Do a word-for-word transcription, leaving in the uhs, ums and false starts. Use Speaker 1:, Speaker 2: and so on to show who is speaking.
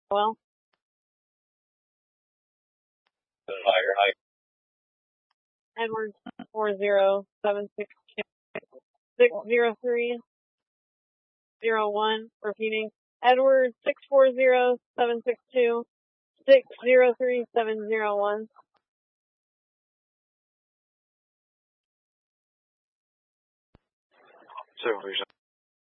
Speaker 1: Well,
Speaker 2: higher height.
Speaker 1: Edwards four zero seven six six zero three zero one. Repeating. Edwards six four zero seven six two six zero three seven zero one.
Speaker 2: Supervision.